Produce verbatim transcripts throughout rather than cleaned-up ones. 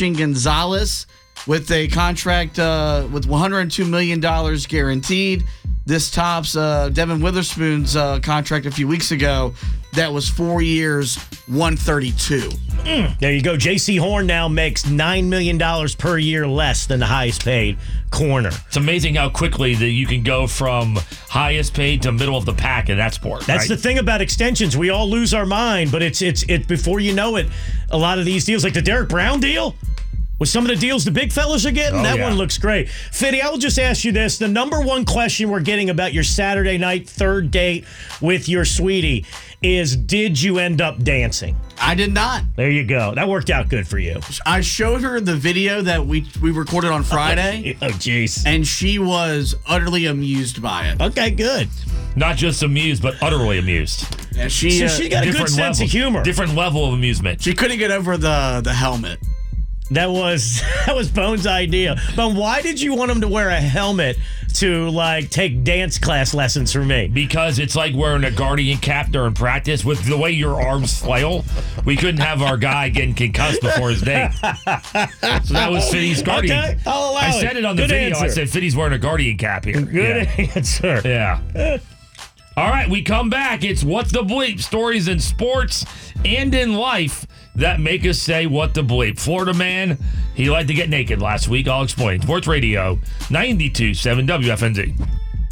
Christian Gonzalez with a contract uh, with one hundred two million dollars guaranteed. This tops uh, Devin Witherspoon's uh, contract a few weeks ago. That was four years, one thirty-two. Mm, there you go. J C Horn now makes nine million dollars per year less than the highest paid corner. It's amazing how quickly that you can go from highest paid to middle of the pack in that sport. That's right? the thing about extensions. We all lose our mind, but it's it's it before you know it, a lot of these deals, like the Derek Brown deal, with some of the deals the big fellas are getting, oh, that yeah. one looks great. Fitty, I will just ask you this. The number one question we're getting about your Saturday night third date with your sweetie is, did you end up dancing? I did not. There you go. That worked out good for you. I showed her the video that we we recorded on Friday. Oh, jeez. And she was utterly amused by it. Okay, good. Not just amused, but utterly amused. Yeah, she, So uh, she got a good sense level, of humor. Different level of amusement. She couldn't get over the, the helmet. That was that was Bones' idea. But why did you want him to wear a helmet to, like, take dance class lessons from me? Because it's like wearing a Guardian cap during practice. With the way your arms flail, we couldn't have our guy getting concussed before his date. So that was Fitty's Guardian. Okay, I'll allow I it. said it on the Good video. answer. I said Fitty's wearing a Guardian cap here. Good Yeah. answer. Yeah. All right, we come back. It's What the Bleep, stories in sports and in life that make us say what the bleep. Florida man, he liked to get naked last week. I'll explain. Sports Radio, ninety-two point seven W F N Z.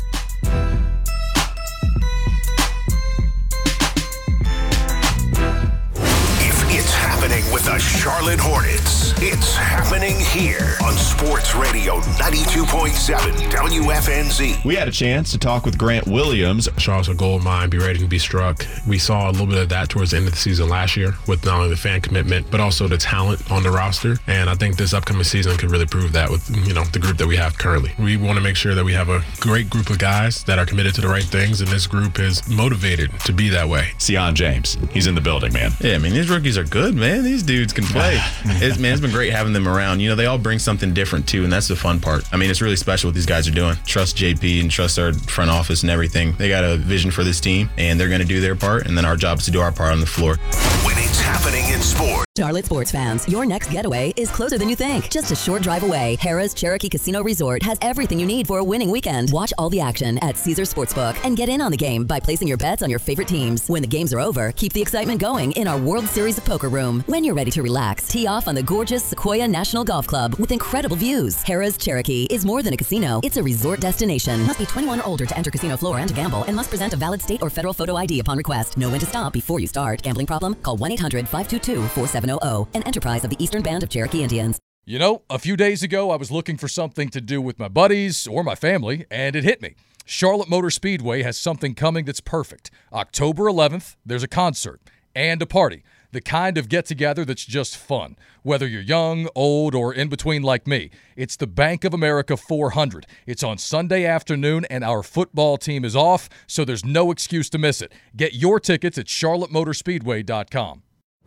If it's happening with the Charlotte Hornets, it's happening here on Sports Radio ninety-two point seven W F N Z. We had a chance to talk with Grant Williams. Charlotte's a gold mine, be ready to be struck. We saw a little bit of that towards the end of the season last year with not only the fan commitment, but also the talent on the roster. And I think this upcoming season could really prove that with, you know, the group that we have currently. We want to make sure that we have a great group of guys that are committed to the right things, and this group is motivated to be that way. Sion James, he's in the building, man. Yeah, I mean, these rookies are good, man. These dudes can play. it's, man, it's been great having them around. You know, they all bring something different, too, and that's the fun part. I mean, it's really special what these guys are doing. Trust J P and trust our front office and everything. They got a vision for this team, and they're going to do their part, and then our job is to do our part on the floor. When it's happening in sports. Charlotte sports fans, your next getaway is closer than you think. Just a short drive away, Harrah's Cherokee Casino Resort has everything you need for a winning weekend. Watch all the action at Caesars Sportsbook and get in on the game by placing your bets on your favorite teams. When the games are over, keep the excitement going in our World Series of Poker room. When you're ready to relax, tee off on the gorgeous Sequoia National Golf Club with incredible views. Harrah's Cherokee is more than a casino, it's a resort destination. Must be twenty-one or older to enter casino floor and to gamble, and must present a valid state or federal photo I D upon request. Know when to stop before you start. Gambling problem? Call one eight hundred five two two four seven zero zero. An enterprise of the Eastern Band of Cherokee Indians. You know, a few days ago, I was looking for something to do with my buddies or my family, and it hit me. Charlotte Motor Speedway has something coming that's perfect. October eleventh, there's a concert and a party. The kind of get-together that's just fun. Whether you're young, old, or in between like me, it's the Bank of America four hundred. It's on Sunday afternoon, and our football team is off, so there's no excuse to miss it. Get your tickets at charlotte motor speedway dot com.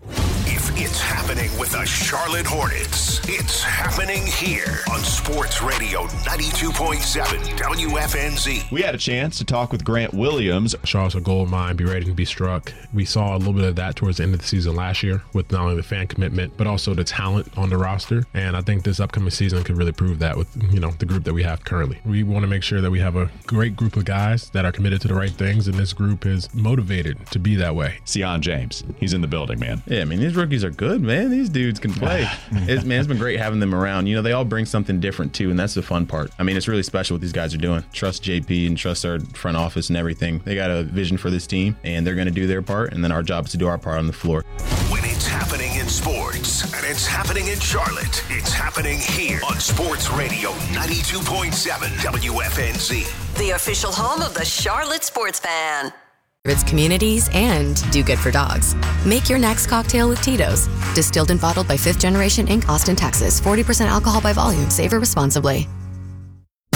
If it's happening with the Charlotte Hornets, it's happening here on Sports Radio ninety-two point seven W F N Z. We had a chance to talk with Grant Williams. Charlotte's a gold mine, be ready to be struck. We saw a little bit of that towards the end of the season last year with not only the fan commitment, but also the talent on the roster. And I think this upcoming season could really prove that with, you know, the group that we have currently. We want to make sure that we have a great group of guys that are committed to the right things, and this group is motivated to be that way. Sion James, he's in the building, man. Yeah, I mean, these rookies are good, man. These dudes can play. it's, man, it's been great having them around. You know, they all bring something different, too, and that's the fun part. I mean, it's really special what these guys are doing. Trust J P and trust our front office and everything. They got a vision for this team, and they're going to do their part, and then our job is to do our part on the floor. When it's happening in sports, and it's happening in Charlotte, it's happening here on Sports Radio ninety-two point seven W F N Z. The official home of the Charlotte sports fan. Its communities and do good for dogs. Make your next cocktail with Tito's. Distilled and bottled by Fifth Generation Incorporated, Austin, Texas. forty percent alcohol by volume. Savor responsibly.